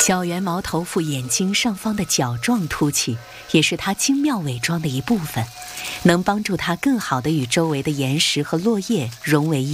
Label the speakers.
Speaker 1: 小圆毛头腹眼睛上方的角状凸起，也是它精妙伪装的一部分，能帮助它更好地与周围的岩石和落叶融为一体。